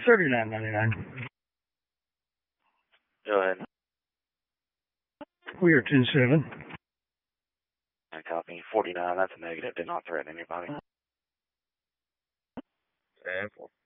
$39.99. Go ahead. We are 10-7. I copy. 49, that's a negative. Did not threaten anybody. 10-4.